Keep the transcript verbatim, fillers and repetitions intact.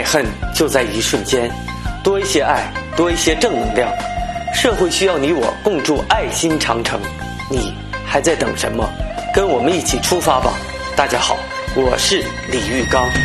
恨就在一瞬间，多一些爱，多一些正能量。社会需要你我共筑爱心长城，你还在等什么？跟我们一起出发吧！大家好，我是李玉刚。